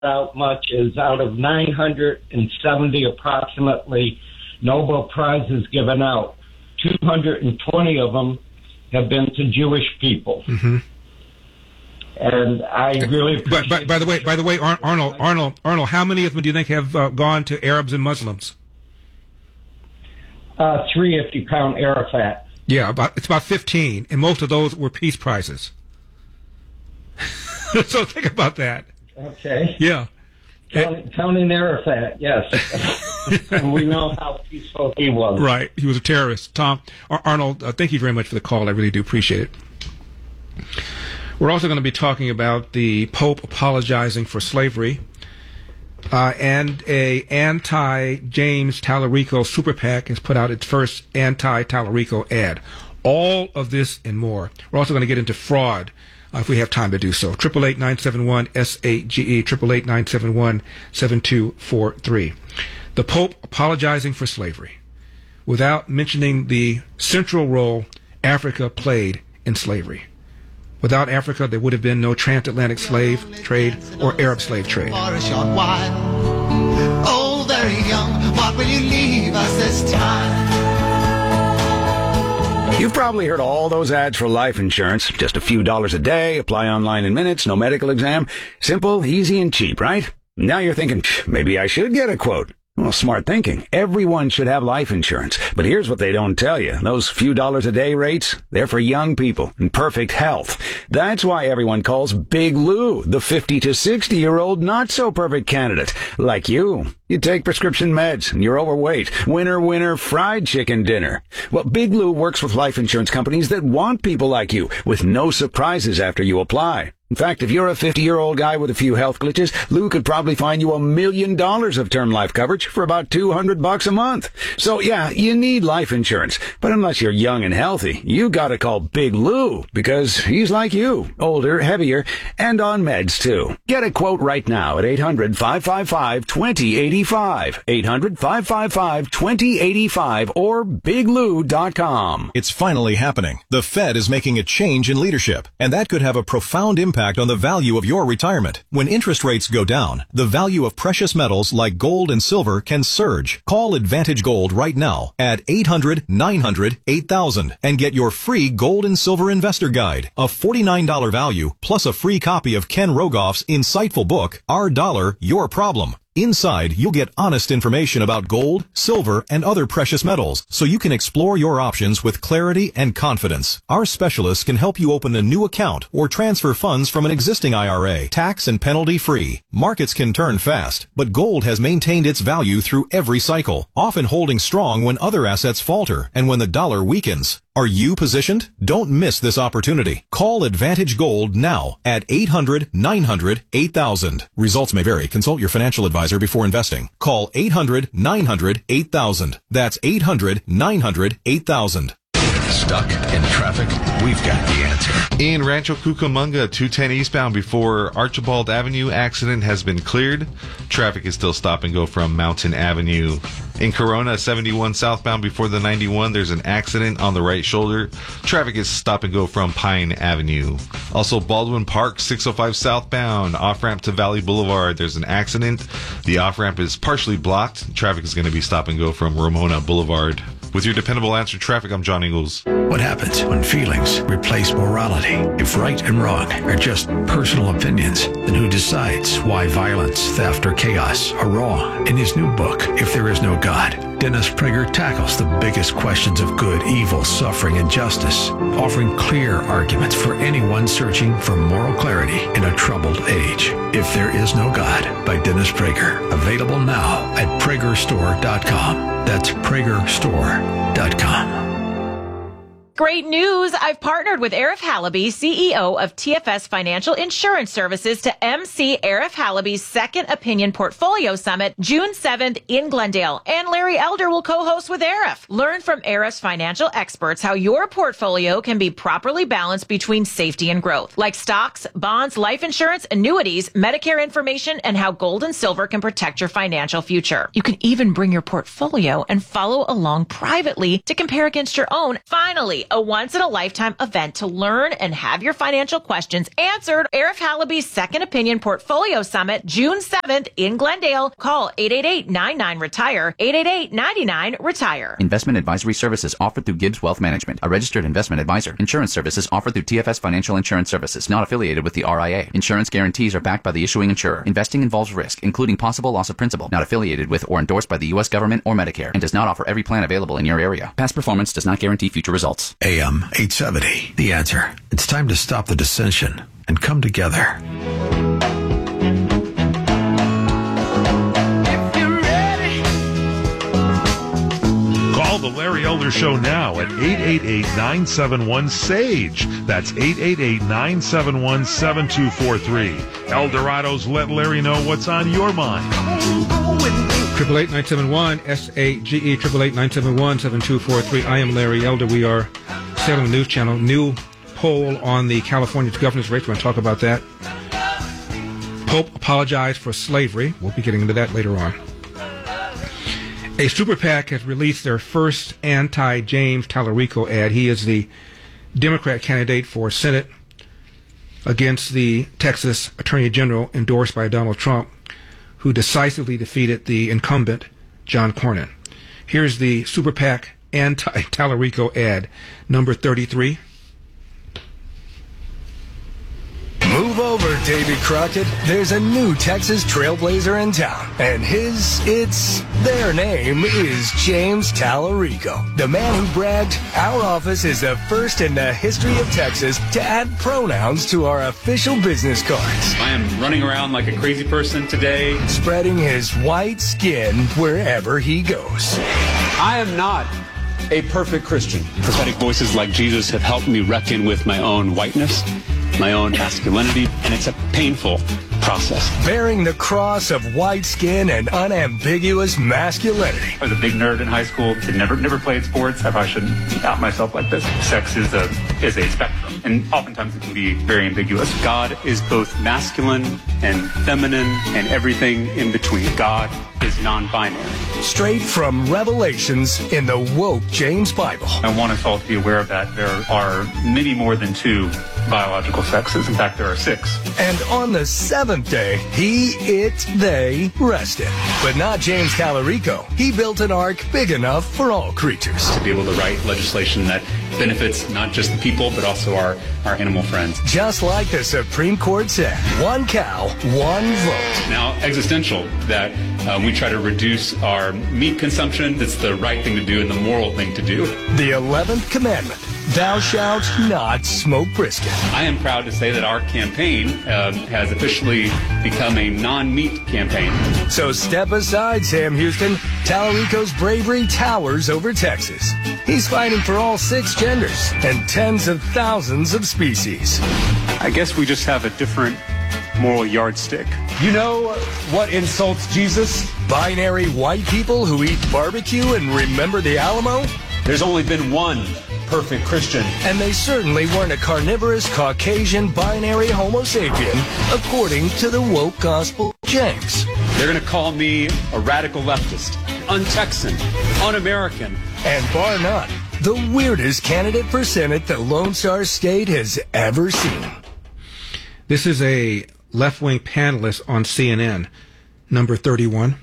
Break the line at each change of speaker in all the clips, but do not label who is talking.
out much is out of 970 approximately Nobel Prizes given out, 220 of them have been to Jewish people.
Mm-hmm.
And I really appreciate
by the way, Arnold, how many of them do you think have gone to Arabs and Muslims?
350-pound Arafat.
Yeah, it's about 15, and most of those were peace prizes. So think about that.
Okay.
Yeah.
Counting Arafat, yes. And we know how peaceful he was.
Right. He was a terrorist. Tom, Arnold, thank you very much for the call. I really do appreciate it. We're also going to be talking about the Pope apologizing for slavery and a anti-James Tallarico super PAC has put out its first anti-Tallarico ad. All of this and more. We're also going to get into fraud if we have time to do so. 888-971-SAGE, 888-971-7243. The Pope apologizing for slavery without mentioning the central role Africa played in slavery. Without Africa, there would have been no transatlantic slave trade or Arab slave trade.
Oh, very young, what will you leave us this time?
You've probably heard all those ads for life insurance. Just a few dollars a day, apply online in minutes, no medical exam. Simple, easy, and cheap, right? Now you're thinking, maybe I should get a quote. Well, smart thinking. Everyone should have life insurance. But here's what they don't tell you. Those few dollars a day rates, they're for young people in perfect health. That's why everyone calls Big Lou the 50 to 60-year-old not-so-perfect candidate. Like you. You take prescription meds and you're overweight. Winner, fried chicken dinner. Well, Big Lou works with life insurance companies that want people like you with no surprises after you apply. In fact, if you're a 50-year-old guy with a few health glitches, Lou could probably find you $1 million of term life coverage for about $200 a month. So yeah, you need life insurance. But unless you're young and healthy, you gotta call Big Lou because he's like you, older, heavier, and on meds too. Get a quote right now at 800-555-2085. 800-555-2085 or biglou.com.
It's finally happening. The Fed is making a change in leadership, and that could have a profound impact on the value of your retirement. When interest rates go down, the value of precious metals like gold and silver can surge. Call Advantage Gold right now at 800-900-8000 and get your free gold and silver investor guide, a $49 value plus a free copy of Ken Rogoff's insightful book, Our Dollar, Your Problem. Inside, you'll get honest information about gold, silver, and other precious metals, so you can explore your options with clarity and confidence. Our specialists can help you open a new account or transfer funds from an existing IRA, tax and penalty free. Markets can turn fast, but gold has maintained its value through every cycle, often holding strong when other assets falter and when the dollar weakens. Are you positioned? Don't miss this opportunity. Call Advantage Gold now at 800-900-8000. Results may vary. Consult your financial advisor before investing. Call 800-900-8000. That's 800-900-8000.
Stuck in traffic? We've got the answer.
In Rancho Cucamonga, 210 eastbound before Archibald Avenue, accident has been cleared. Traffic is still stop and go from Mountain Avenue. In Corona, 71 southbound before the 91, there's an accident on the right shoulder. Traffic is stop and go from Pine Avenue. Also, Baldwin Park, 605 southbound, off-ramp to Valley Boulevard, there's an accident. The off-ramp is partially blocked. Traffic is going to be stop and go from Ramona Boulevard. With your dependable answer traffic, I'm John Ingalls.
What happens when feelings replace morality? If right and wrong are just personal opinions, then who decides why violence, theft, or chaos are wrong? In his new book, If There Is No God, Dennis Prager tackles the biggest questions of good, evil, suffering, and justice, offering clear arguments for anyone searching for moral clarity in a troubled age. If There Is No God by Dennis Prager. Available now at PragerStore.com. That's PragerStore.com.
Great news! I've partnered with Arif Halaby, CEO of TFS Financial Insurance Services, to MC Arif Halaby's Second Opinion Portfolio Summit, June 7th in Glendale. And Larry Elder will co-host with Arif. Learn from Arif's financial experts how your portfolio can be properly balanced between safety and growth, like stocks, bonds, life insurance, annuities, Medicare information, and how gold and silver can protect your financial future. You can even bring your portfolio and follow along privately to compare against your own. Finally, a once-in-a-lifetime event to learn and have your financial questions answered. Arif Halaby's Second Opinion Portfolio Summit, June 7th in Glendale. Call 888-99-RETIRE, 888-99-RETIRE.
Investment advisory services offered through Gibbs Wealth Management, a registered investment advisor. Insurance services offered through TFS Financial Insurance Services, not affiliated with the RIA. Insurance guarantees are backed by the issuing insurer. Investing involves risk, including possible loss of principal, not affiliated with or endorsed by the U.S. government or Medicare, and does not offer every plan available in your area. Past performance does not guarantee future results.
AM 870. The Answer. It's time to stop the dissension and come together.
Call the Larry Elder Show now at 888-971-SAGE. That's 888-971-7243. Eldorado's Let Larry Know What's on Your Mind.
888-971-SAGE, 888-971-7243. I am Larry Elder. We are Salem News Channel. New poll on the California governor's race. We're going to talk about that. Pope apologized for slavery. We'll be getting into that later on. A super PAC has released their first anti-James Tallarico ad. He is the Democrat candidate for Senate against the Texas Attorney General endorsed by Donald Trump, who decisively defeated the incumbent, John Cornyn. Here's the super PAC anti-Tallarico ad, number 33.
Move over, Davy Crockett. There's a new Texas trailblazer in town, and their name is James Tallarico. The man who bragged, our office is the first in the history of Texas to add pronouns to our official business cards.
I am running around like a crazy person today,
spreading his white skin wherever he goes.
I am not a perfect Christian. Prophetic voices like Jesus have helped me reckon with my own whiteness, my own masculinity, and it's a painful process.
Bearing the cross of white skin and unambiguous masculinity.
I was a big nerd in high school. I never played sports. I probably shouldn't out myself like this. Sex is a spectrum, and oftentimes it can be very ambiguous. God is both masculine and feminine and everything in between. God is non-binary.
Straight from Revelations in the woke James Bible.
I want us all to be aware of that. There are many more than two biological sexes. In fact, there are 6.
And on the 7th day, they rested. But not James Tallarico. He built an ark big enough for all creatures.
To be able to write legislation that benefits not just the people, but also our animal friends.
Just like the Supreme Court said, 1 cow, 1 vote.
Now, existential, that we try to reduce our meat consumption. That's the right thing to do and the moral thing to do.
The 11th commandment, thou shalt not smoke brisket.
I am proud to say that our campaign has officially become a non-meat campaign.
So step aside, Sam Houston. Tallarico's bravery towers over Texas. He's fighting for all 6 genders and tens of thousands of species.
I guess we just have a different moral yardstick.
You know what insults Jesus? Binary white people who eat barbecue and remember the Alamo?
There's only been one perfect Christian.
And they certainly weren't a carnivorous Caucasian binary Homo sapien, according to the woke gospel James.
They're going to call me a radical leftist, un-Texan, un-American.
And bar none, the weirdest candidate for Senate the Lone Star State has ever seen.
This is a left-wing panelist on CNN, number 31.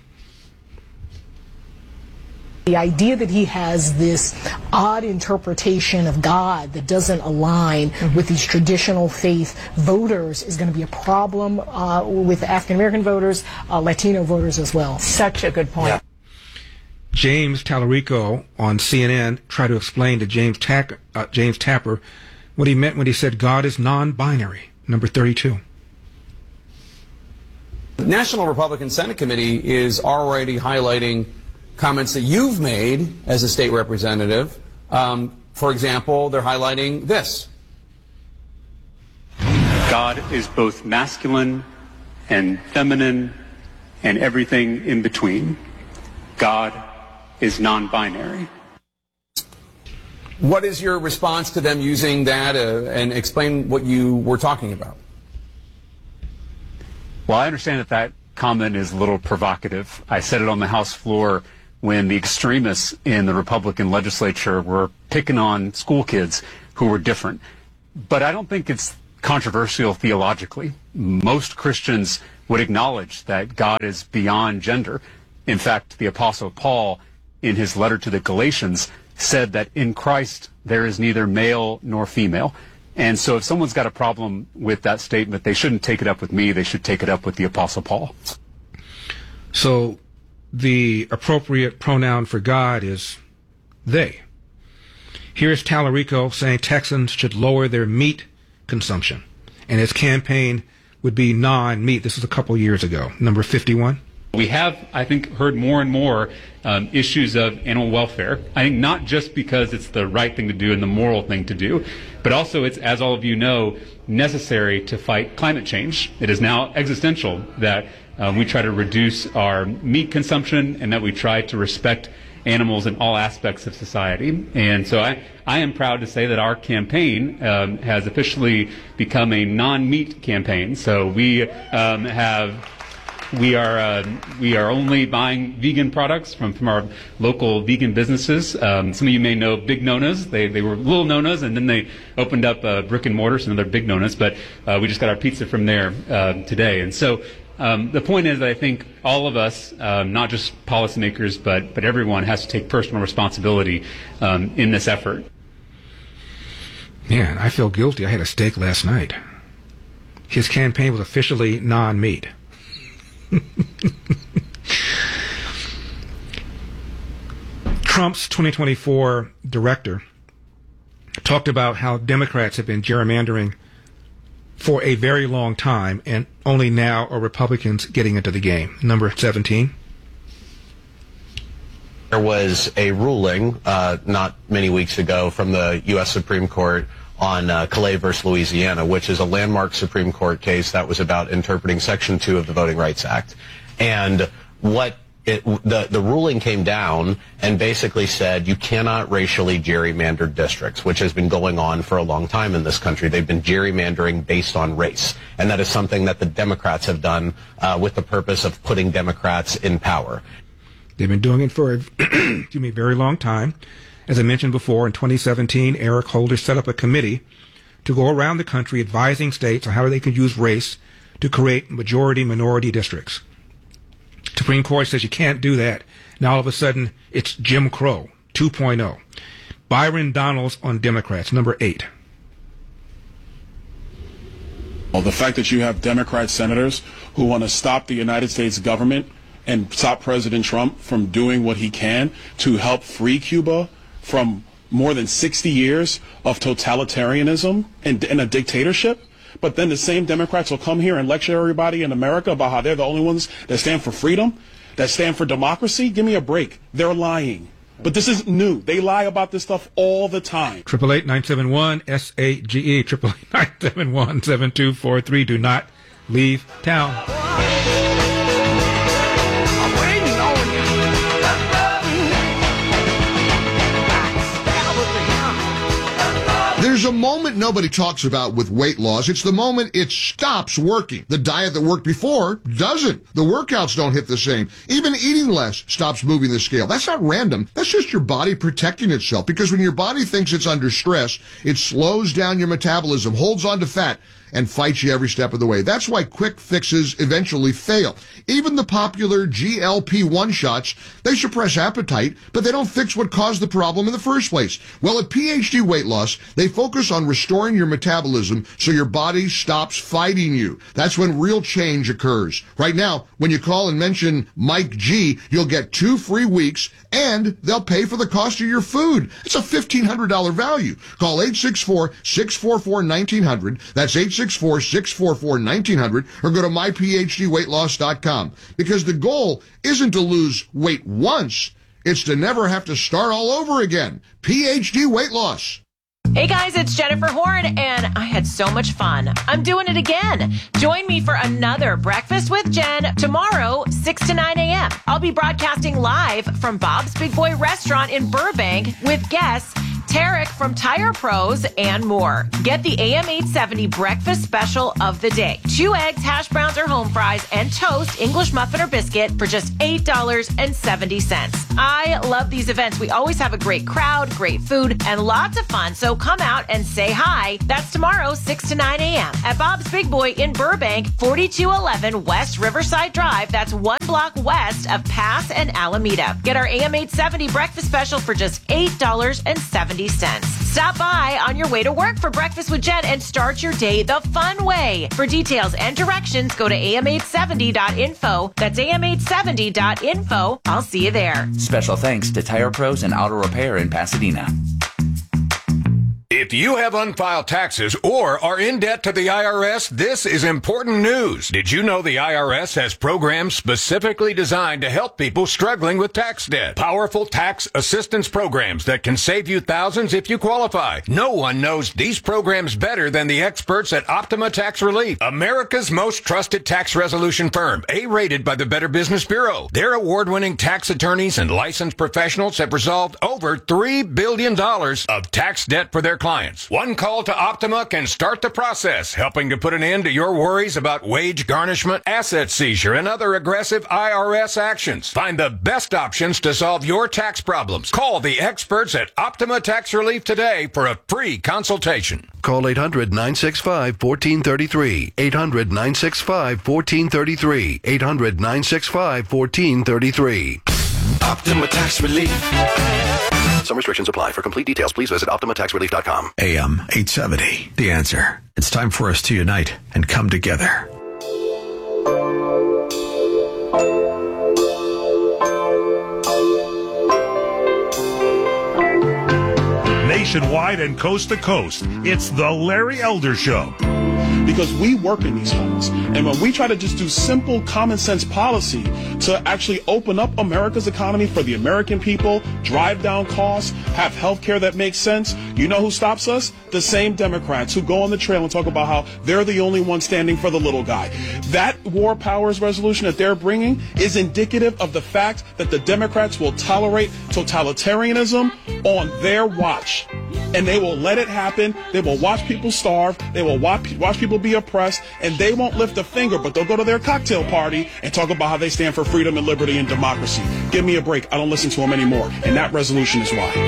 The idea that he has this odd interpretation of God that doesn't align with these traditional faith voters is going to be a problem with African-American voters, Latino voters as well.
Such a good point.
Yeah. James Tallarico on CNN tried to explain to James Tapper what he meant when he said God is non-binary, number 32.
The National Republican Senate Committee is already highlighting comments that you've made as a state representative. For example, they're highlighting this.
God is both masculine and feminine and everything in between. God is non-binary.
What is your response to them using that and explain what you were talking about?
Well, I understand that comment is a little provocative. I said it on the House floor when the extremists in the Republican legislature were picking on school kids who were different. But I don't think it's controversial theologically. Most Christians would acknowledge that God is beyond gender. In fact, the Apostle Paul, in his letter to the Galatians, said that in Christ there is neither male nor female. And so if someone's got a problem with that statement, they shouldn't take it up with me. They should take it up with the Apostle Paul.
So the appropriate pronoun for God is they. Here's Tallarico saying Texans should lower their meat consumption, and his campaign would be non-meat. This was a couple years ago. Number 51.
We have, I think, heard more and more issues of animal welfare. I think not just because it's the right thing to do and the moral thing to do, but also it's, as all of you know, necessary to fight climate change. It is now existential that we try to reduce our meat consumption and that we try to respect animals in all aspects of society. And so I am proud to say that our campaign has officially become a non-meat campaign. So we are only buying vegan products from our local vegan businesses. Some of you may know Big Nona's. They were little Nona's, and then they opened up brick and mortar, so another Big Nona's. But we just got our pizza from there today. And so the point is that I think all of us, not just policymakers, but everyone has to take personal responsibility in this effort.
Man, I feel guilty. I had a steak last night. His campaign was officially non-meat. Trump's 2024 director talked about how Democrats have been gerrymandering for a very long time, and only now are Republicans getting into the game. Number 17.
There was a ruling not many weeks ago from the U.S. Supreme Court on Calais versus Louisiana, which is a landmark Supreme Court case that was about interpreting Section 2 of the Voting Rights Act. And the ruling came down and basically said you cannot racially gerrymander districts, which has been going on for a long time in this country. They've been gerrymandering based on race. And that is something that the Democrats have done with the purpose of putting Democrats in power.
They've been doing it for a very long time. As I mentioned before, in 2017, Eric Holder set up a committee to go around the country advising states on how they can use race to create majority-minority districts. Supreme Court says you can't do that. Now all of a sudden, it's Jim Crow 2.0. Byron Donalds on Democrats, number 8.
Well, the fact that you have Democrat senators who want to stop the United States government and stop President Trump from doing what he can to help free Cuba from more than 60 years of totalitarianism and a dictatorship. But then the same Democrats will come here and lecture everybody in America about how they're the only ones that stand for freedom, that stand for democracy. Give me a break. They're lying. But this isn't new. They lie about this stuff all the time.
888-971-SAGE, 888-971-7243. Do not leave town.
There's a moment nobody talks about with weight loss. It's the moment it stops working. The diet that worked before doesn't. The workouts don't hit the same. Even eating less stops moving the scale. That's not random. That's just your body protecting itself. Because when your body thinks it's under stress, it slows down your metabolism, holds on to fat, and fights you every step of the way. That's why quick fixes eventually fail. Even the popular GLP-1 shots, they suppress appetite, but they don't fix what caused the problem in the first place. Well, at PhD Weight Loss, they focus on restoring your metabolism so your body stops fighting you. That's when real change occurs. Right now, when you call and mention Mike G, you'll get 2 free weeks, and they'll pay for the cost of your food. It's a $1,500 value. Call 864-644-1900. That's 864-644-1900, or go to myphdweightloss.com. Because the goal isn't to lose weight once, it's to never have to start all over again. PhD Weight Loss.
Hey guys, it's Jennifer Horn, and I had so much fun. I'm doing it again. Join me for another Breakfast with Jen tomorrow, 6 to 9 a.m. I'll be broadcasting live from Bob's Big Boy Restaurant in Burbank with guests Tarek from Tire Pros, and more. Get the AM870 breakfast special of the day. 2 eggs, hash browns or home fries, and toast, English muffin or biscuit for just $8.70. I love these events. We always have a great crowd, great food, and lots of fun. So come out and say hi. That's tomorrow, 6 to 9 a.m. at Bob's Big Boy in Burbank, 4211 West Riverside Drive. That's 1 block west of Pass and Alameda. Get our AM870 breakfast special for just $8.70. Stop by on your way to work for Breakfast with Jen and start your day the fun way. For details and directions, go to am870.info. That's am870.info. I'll see you there.
Special thanks to Tire Pros and Auto Repair in Pasadena.
If you have unfiled taxes or are in debt to the IRS, this is important news. Did you know the IRS has programs specifically designed to help people struggling with tax debt? Powerful tax assistance programs that can save you thousands if you qualify. No one knows these programs better than the experts at Optima Tax Relief, America's most trusted tax resolution firm, A-rated by the Better Business Bureau. Their award-winning tax attorneys and licensed professionals have resolved over $3 billion of tax debt for their clients. One call to Optima can start the process, helping to put an end to your worries about wage garnishment, asset seizure, and other aggressive IRS actions. Find the best options to solve your tax problems. Call the experts at Optima Tax Relief today for a free consultation.
Call 800-965-1433. 800-965-1433. 800-965-1433.
Optima Tax Relief.
Some restrictions apply. For complete details, please visit OptimaTaxRelief.com.
AM 870. The Answer. It's time for us to unite and come together.
Nationwide and coast to coast, it's the Larry Elder Show.
Because we work in these homes. And when we try to just do simple common sense policy to actually open up America's economy for the American people, drive down costs, have health care that makes sense, you know who stops us? The same Democrats who go on the trail and talk about how they're the only one standing for the little guy. That war powers resolution that they're bringing is indicative of the fact that the Democrats will tolerate totalitarianism on their watch. And they will let it happen. They will watch people starve. They will watch people be oppressed. And they won't lift a finger, but they'll go to their cocktail party and talk about how they stand for freedom and liberty and democracy. Give me a break. I don't listen to them anymore. And that resolution is why.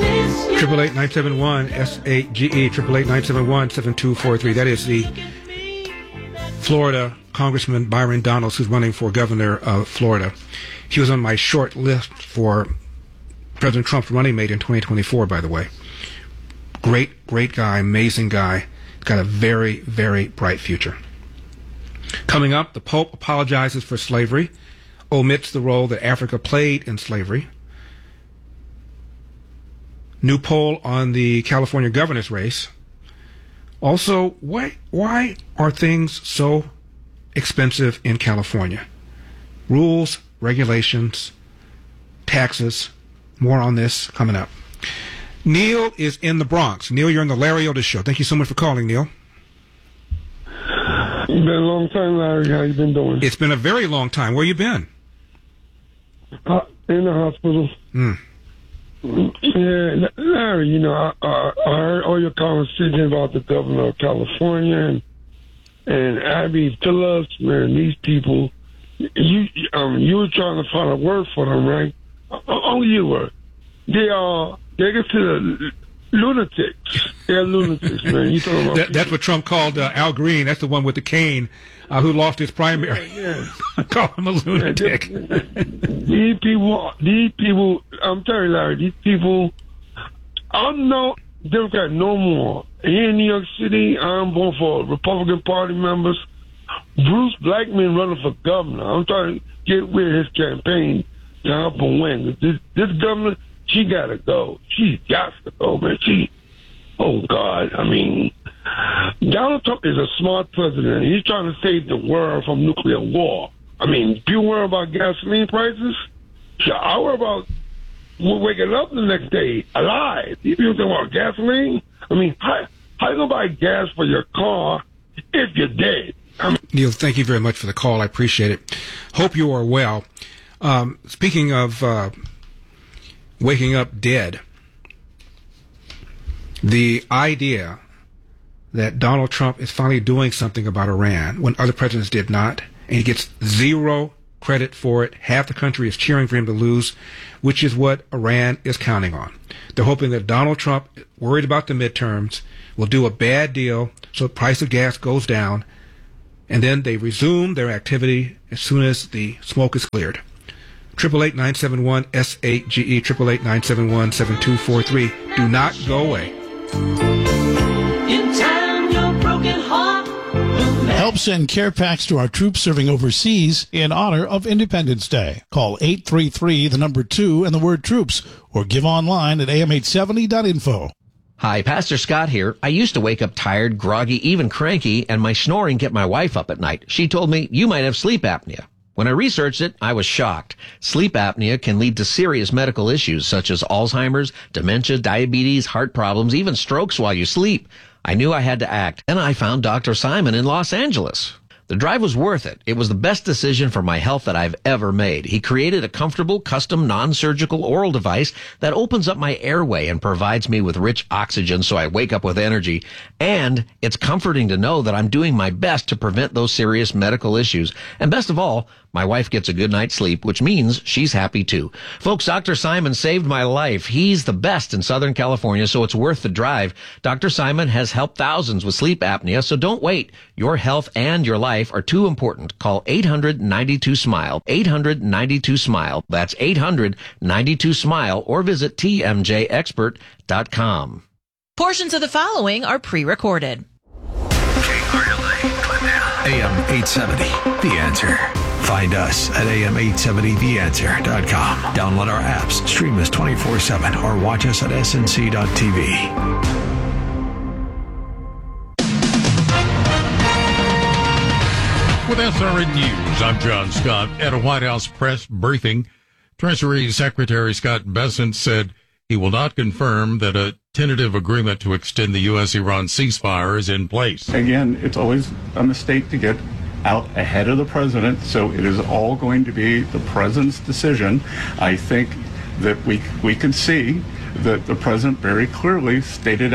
888-971-SAGE, 888-971-7243. That is the Florida Congressman Byron Donalds, who's running for governor of Florida. He was on my short list for President Trump's running mate in 2024, by the way. Great guy, amazing guy. He's got a very, very bright future. Coming up, the Pope apologizes for slavery, omits the role that Africa played in slavery. New poll on the California governor's race. Also, why are things so expensive in California? Rules, regulations, taxes. More on this coming up. Neil is in the Bronx. Neil, you're in the Larry Elder Show. Thank you so much for calling, Neil.
It's been a long time, Larry. How you been doing?
It's been a very long time. Where you been?
In the hospital. Yeah, Larry, you know, I heard all your conversation about the governor of California and Abby. Tell us, man, these people, you were trying to find a word for them, right? Oh, you were. They get to the lunatics. They're lunatics, man. You talking about
that's what Trump called Al Green. That's the one with the cane who lost his primary.
Yeah.
Call him a lunatic.
These people, I'm telling you, Larry, these people, I'm no Democrat no more. Here in New York City, I'm voting for Republican Party members. Bruce Blackman running for governor. I'm trying to get rid of his campaign to help him win. This governor, she gotta go. She's got to go, man. Oh God, I mean, Donald Trump is a smart president. He's trying to save the world from nuclear war. I mean, do you worry about gasoline prices? I worry about waking up the next day alive. You think about gasoline? I mean, how you gonna buy gas for your car if you're dead?
Neil, thank you very much for the call. I appreciate it. Hope you are well. Speaking of waking up dead, The idea that Donald Trump is finally doing something about Iran when other presidents did not, and he gets zero credit for it. Half the country is cheering for him to lose, which is what Iran is counting on. They're hoping that Donald Trump, worried about the midterms, will do a bad deal so the price of gas goes down, and then they resume their activity as soon as the smoke is cleared. 888-971-SAGE, 888-971-7243. Do not go away.
In time, your broken heart will mend.
Help send care packs to our troops serving overseas in honor of Independence Day. Call 833-2 and the word troops, or give online at am870.info.
Hi, Pastor Scott here. I used to wake up tired, groggy, even cranky, and my snoring kept my wife up at night. She told me, you might have sleep apnea. When I researched it, I was shocked. Sleep apnea can lead to serious medical issues such as Alzheimer's, dementia, diabetes, heart problems, even strokes while you sleep. I knew I had to act, and I found Dr. Simon in Los Angeles. The drive was worth it. It was the best decision for my health that I've ever made. He created a comfortable, custom, non-surgical oral device that opens up my airway and provides me with rich oxygen so I wake up with energy. And it's comforting to know that I'm doing my best to prevent those serious medical issues. And best of all, my wife gets a good night's sleep, which means she's happy too. Folks, Dr. Simon saved my life. He's the best in Southern California, so it's worth the drive. Dr. Simon has helped thousands with sleep apnea, so don't wait. Your health and your life are too important. Call 800-92-SMILE, 800-92-SMILE. That's 800-92-SMILE, or visit tmjexpert.com.
Portions of the following are pre-recorded.
AM 870, The Answer. Find us at am870theanswer.com. Download our apps, stream us 24/7, or watch us at snc.tv.
With SRN News, I'm John Scott. At a White House press briefing, Treasury Secretary Scott Bessent said he will not confirm that a tentative agreement to extend the U.S.-Iran ceasefire is in place.
Again, it's always a mistake to get out ahead of the president, so it is all going to be the president's decision. I think that we can see that the president very clearly stated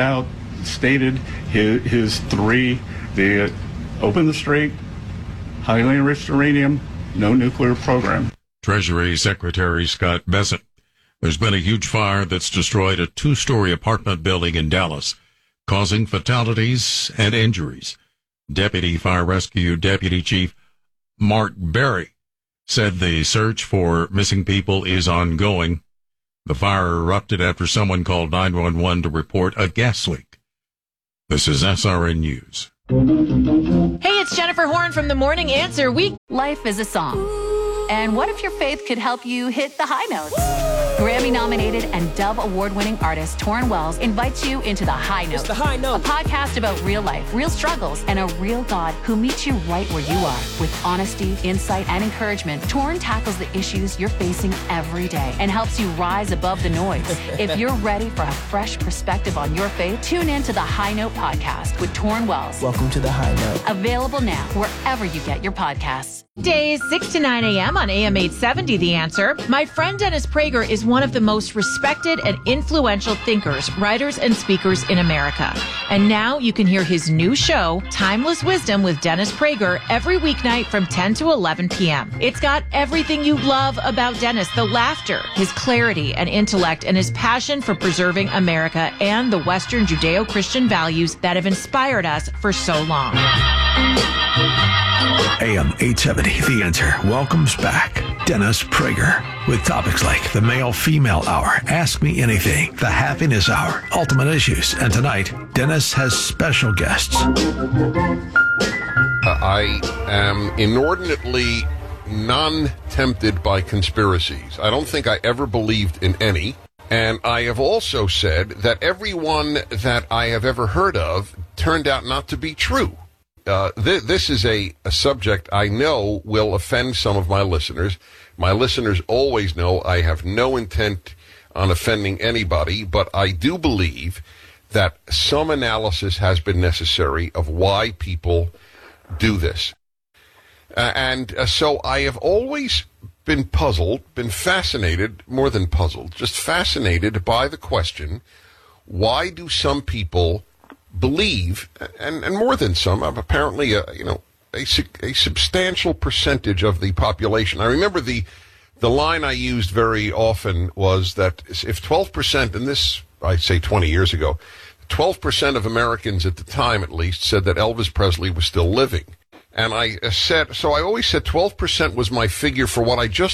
his three: the open the strait, highly enriched uranium, no nuclear program.
Treasury Secretary Scott Bessent. There's been a huge fire that's destroyed a 2-story apartment building in Dallas, causing fatalities and injuries. Deputy Fire Rescue Deputy Chief Mark Berry said the search for missing people is ongoing. The fire erupted after someone called 911 to report a gas leak. This is SRN News.
Hey, it's Jennifer Horn from The Morning Answer.
Life is a song. And what if your faith could help you hit the high notes? Grammy-nominated and Dove Award-winning artist Torrin Wells invites you into The High Note.
It's The High Note.
A podcast about real life, real struggles, and a real God who meets you right where you are. With honesty, insight, and encouragement, Torrin tackles the issues you're facing every day and helps you rise above the noise. If you're ready for a fresh perspective on your faith, tune in to The High Note podcast with Torrin Wells.
Welcome to The High Note.
Available now wherever you get your podcasts.
Days 6 to 9 a.m. on AM 870 The Answer. My friend Dennis Prager is one of the most respected and influential thinkers, writers, and speakers in America. And now you can hear his new show, Timeless Wisdom with Dennis Prager, every weeknight from 10 to 11 p.m. It's got everything you love about Dennis: the laughter, his clarity and intellect, and his passion for preserving America and the Western Judeo-Christian values that have inspired us for so long.
AM 870, The Answer, welcomes back Dennis Prager with topics like the Male-Female Hour, Ask Me Anything, the Happiness Hour, Ultimate Issues, and tonight, Dennis has special guests.
I am inordinately non-tempted by conspiracies. I don't think I ever believed in any. And I have also said that everyone that I have ever heard of turned out not to be true. This is a subject I know will offend some of my listeners. My listeners always know I have no intent on offending anybody, but I do believe that some analysis has been necessary of why people do this. So I have always been puzzled, been fascinated, more than puzzled, just fascinated by the question, why do some people believe, and more than some, apparently, a substantial percentage of the population. I remember the line I used very often was that if 12%, and this I'd say 20 years ago, 12% of Americans at the time, at least, said that Elvis Presley was still living. And I always said 12% was my figure for what I just